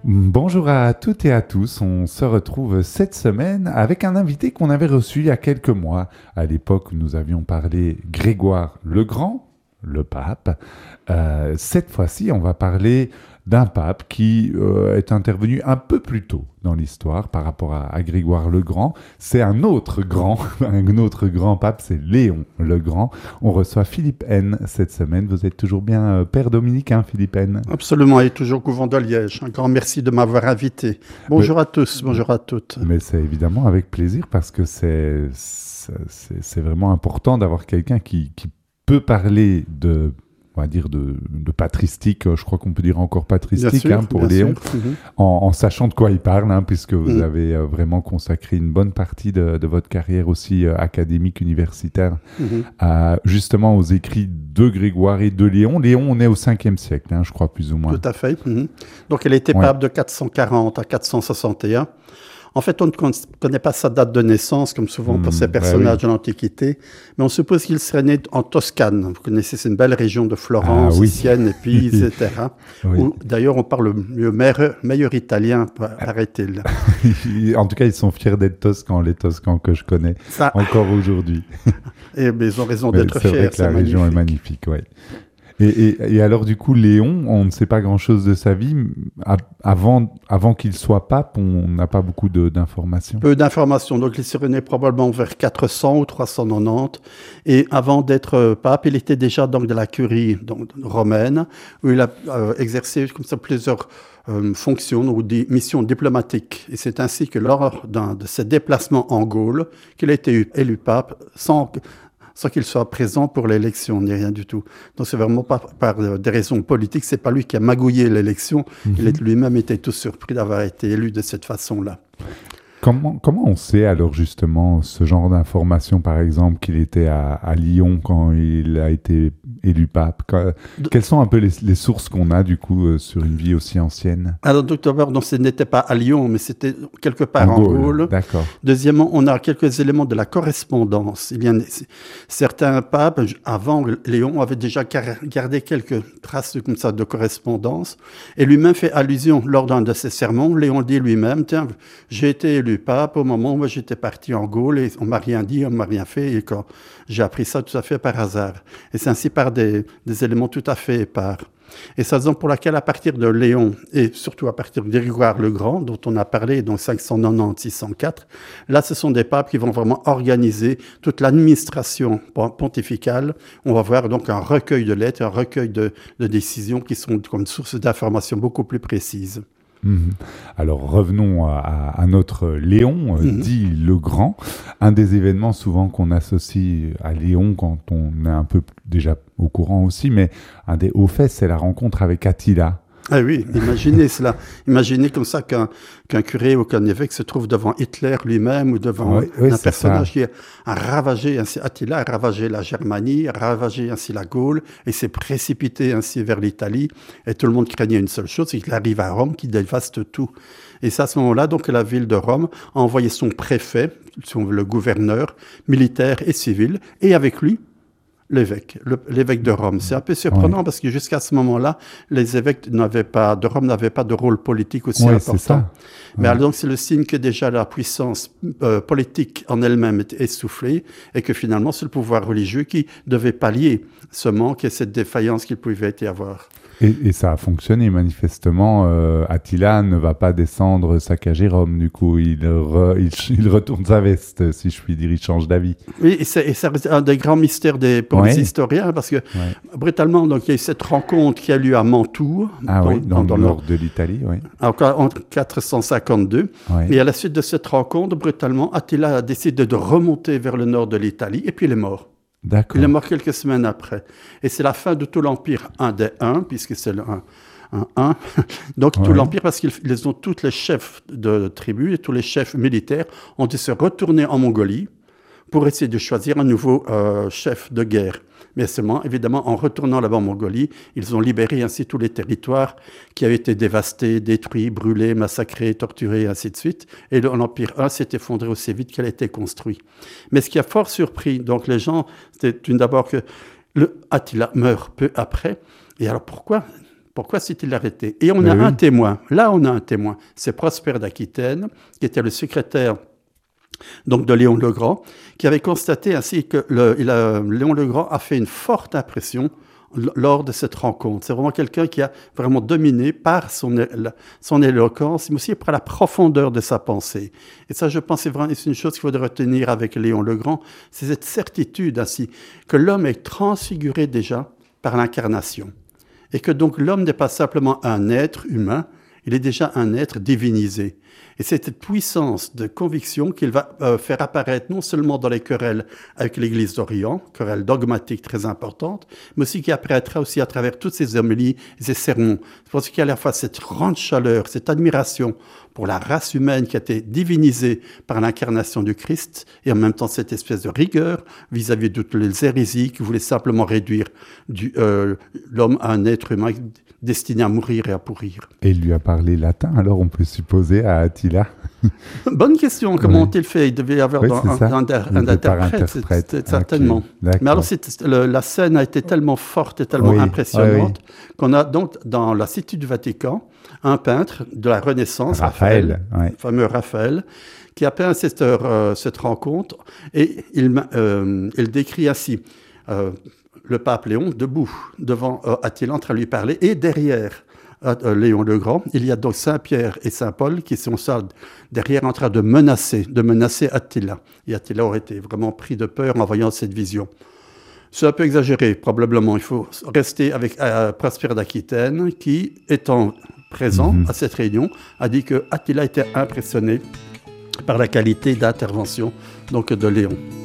Bonjour à toutes et à tous, on se retrouve cette semaine avec un invité qu'on avait reçu il y a quelques mois. À l'époque, nous avions parlé Grégoire le Grand, le pape. Cette fois-ci, on va parler d'un pape qui est intervenu un peu plus tôt dans l'histoire par rapport à Grégoire le Grand. C'est un autre grand pape, c'est Léon le Grand. On reçoit Philippe N cette semaine. Vous êtes toujours bien père dominicain, Philippe N? Absolument, et toujours couvent de Liège. Un grand merci de m'avoir invité. Bonjour à tous, bonjour à toutes. Mais c'est évidemment avec plaisir parce que c'est vraiment important d'avoir quelqu'un qui peut parler de, on va dire, de patristique, je crois qu'on peut dire encore patristique pour Léon, en sachant de quoi il parle, puisque vous avez vraiment consacré une bonne partie de votre carrière aussi académique, universitaire, justement aux écrits de Grégoire et de Léon. Léon, on est au 5e siècle, je crois, plus ou moins. Tout à fait. Donc, elle était pape de 440 à 461. En fait, on ne connaît pas sa date de naissance, comme souvent pour ces personnages de l'Antiquité, mais on suppose qu'il serait né en Toscane. Vous connaissez, c'est une belle région de Florence, Sienne, et Pise, etc. Où, d'ailleurs, on parle le meilleur italien, paraît-il. En tout cas, ils sont fiers d'être Toscans, les Toscans que je connais, encore aujourd'hui. Et ils ont raison d'être fiers. C'est vrai que la région est magnifique, oui. Et alors, du coup, Léon, on ne sait pas grand-chose de sa vie. Avant qu'il soit pape, on n'a pas beaucoup d'informations. Peu d'informations. Donc, il serait né probablement vers 400 ou 390. Et avant d'être pape, il était déjà donc de la curie romaine, où il a exercé comme ça plusieurs fonctions ou des missions diplomatiques. Et c'est ainsi que lors d'un de ses déplacements en Gaule, qu'il a été élu pape sans qu'il soit présent pour l'élection, ni rien du tout. Donc, c'est vraiment pas par des raisons politiques, c'est pas lui qui a magouillé l'élection, il lui-même était tout surpris d'avoir été élu de cette façon-là. Comment on sait alors justement ce genre d'informations, par exemple, qu'il était à Lyon quand il a été élu pape? Quelles sont un peu les sources qu'on a du coup sur une vie aussi ancienne? Alors, d'abord, ce n'était pas à Lyon, mais c'était quelque part en Gaule. D'accord. Deuxièmement, on a quelques éléments de la correspondance. Il y a certains papes, avant Léon, avaient déjà gardé quelques traces comme ça de correspondance. Et lui-même fait allusion lors d'un de ses sermons. Léon dit lui-même, tiens, j'ai été élu pape au moment où j'étais parti en Gaule et on m'a rien dit, on m'a rien fait, et quand j'ai appris ça tout à fait par hasard. Et c'est ainsi par des éléments tout à fait épars. Et c'est la raison pour laquelle, à partir de Léon, et surtout à partir de Grégoire le Grand, dont on a parlé, donc 590-604, là, ce sont des papes qui vont vraiment organiser toute l'administration pontificale. On va voir donc un recueil de lettres, un recueil de décisions qui sont comme source d'informations beaucoup plus précises. Alors revenons à notre Léon, dit le Grand. Un des événements souvent qu'on associe à Léon quand on est un peu déjà au courant aussi, mais un des hauts faits, c'est la rencontre avec Attila. Ah oui, imaginez cela. Imaginez comme ça qu'un curé ou qu'un évêque se trouve devant Hitler lui-même ou devant un personnage qui a ravagé, ainsi Attila a ravagé la Germanie, a ravagé ainsi la Gaule et s'est précipité ainsi vers l'Italie. Et tout le monde craignait une seule chose, c'est qu'il arrive à Rome, qu'il dévaste tout. Et c'est à ce moment-là donc que la ville de Rome a envoyé son préfet, le gouverneur, militaire et civil, et avec lui, l'évêque de Rome. C'est un peu surprenant parce que jusqu'à ce moment-là, les évêques de Rome n'avaient pas de rôle politique aussi important. C'est ça. Mais alors donc c'est le signe que déjà la puissance politique en elle-même était essoufflée et que finalement c'est le pouvoir religieux qui devait pallier ce manque et cette défaillance qu'il pouvait y avoir. Et ça a fonctionné manifestement. Attila ne va pas descendre saccager Rome, du coup. Il retourne sa veste, si je puis dire, il change d'avis. Oui, et c'est un des grands mystères pour les historiens, parce que brutalement, donc, il y a eu cette rencontre qui a lieu à Mantoue. Dans le nord de l'Italie, en 452. Et à la suite de cette rencontre, brutalement, Attila a décidé de remonter vers le nord de l'Italie, et puis il est mort. D'accord. Il est mort quelques semaines après. Et c'est la fin de tout l'Empire, un des Huns, puisque c'est un Hun. Donc tout l'Empire, parce qu'ils ont tous les chefs de tribus et tous les chefs militaires ont dû se retourner en Mongolie pour essayer de choisir un nouveau chef de guerre. Mais seulement, évidemment, en retournant là-bas en Mongolie, ils ont libéré ainsi tous les territoires qui avaient été dévastés, détruits, brûlés, massacrés, torturés, et ainsi de suite. Et l'Empire 1 s'est effondré aussi vite qu'elle a été construit. Mais ce qui a fort surpris donc les gens, c'était tout d'abord que Attila meurt peu après. Et alors pourquoi pourquoi s'est-il arrêté? Et on a un témoin. Là, on a un témoin. C'est Prosper d'Aquitaine, qui était le secrétaire donc de Léon le Grand, qui avait constaté ainsi que Léon le Grand a fait une forte impression lors de cette rencontre. C'est vraiment quelqu'un qui a vraiment dominé par son éloquence, mais aussi par la profondeur de sa pensée. Et ça, je pense, c'est une chose qu'il faudrait retenir avec Léon le Grand, c'est cette certitude ainsi que l'homme est transfiguré déjà par l'incarnation. Et que donc l'homme n'est pas simplement un être humain, il est déjà un être divinisé. Et c'est cette puissance de conviction qu'il va faire apparaître non seulement dans les querelles avec l'Église d'Orient, querelles dogmatiques très importantes, mais aussi qui apparaîtra aussi à travers toutes ces homélies et ces sermons. C'est pour ça qu'il y a à la fois cette grande chaleur, cette admiration pour la race humaine qui a été divinisée par l'incarnation du Christ, et en même temps cette espèce de rigueur vis-à-vis de toutes les hérésies qui voulaient simplement réduire l'homme à un être humain destiné à mourir et à pourrir. Et il lui a parlé latin, alors on peut supposer à Attila. Bonne question, comment ont-ils fait? Il devait y avoir un interprète, certainement. Okay. Mais alors la scène a été tellement forte et tellement impressionnante qu'on a donc dans la Cité du Vatican un peintre de la Renaissance, Raphaël, le fameux Raphaël, qui a peint cette rencontre, et il décrit ainsi le pape Léon debout devant Attila en train de lui parler, et derrière Léon le Grand, il y a donc Saint-Pierre et Saint-Paul qui sont ça derrière en train de menacer Attila. Et Attila aurait été vraiment pris de peur en voyant cette vision. C'est un peu exagéré, probablement. Il faut rester avec Prosper d'Aquitaine qui, étant présent à cette réunion, a dit que Attila était impressionné par la qualité d'intervention donc, de Léon.